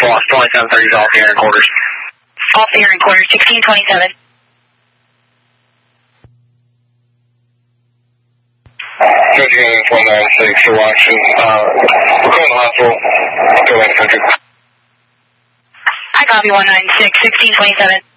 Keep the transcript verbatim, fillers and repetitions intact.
lost twenty-seven thirty off the air and quarters. Off the air and quarters, sixteen twenty-seven. fifteen four nine six to Washington. Uh, we're going to the hospital. Go back to country. I copy one nine six, sixteen twenty-seven.